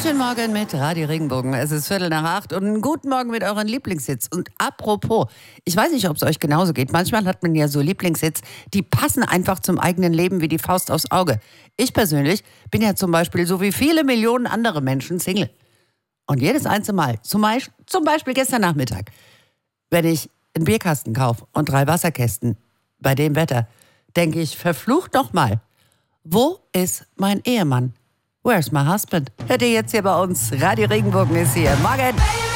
Guten Morgen mit Radio Regenbogen. Es ist 7:45 und einen guten Morgen mit euren Lieblingshits. Und apropos, ich weiß nicht, ob es euch genauso geht. Manchmal hat man ja so Lieblingshits, die passen einfach zum eigenen Leben wie die Faust aufs Auge. Ich persönlich bin ja zum Beispiel, so wie viele Millionen andere Menschen, Single. Und jedes einzelne Mal, zum Beispiel gestern Nachmittag, wenn ich einen Bierkasten kaufe und 3 Wasserkästen bei dem Wetter, denke ich, verflucht nochmal, wo ist mein Ehemann? Where's my husband? Hört ihr jetzt hier bei uns. Radio Regenbogen ist hier. Morgen!